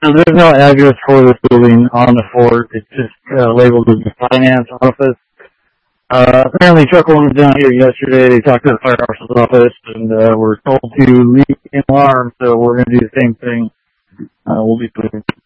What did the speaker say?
So there's no address for this building on the fort. It's just labeled as the finance office. Apparently Chuckle was down here yesterday. They talked to the fire marshal's office and were told to leave an alarm, so we're going to do the same thing. We'll be putting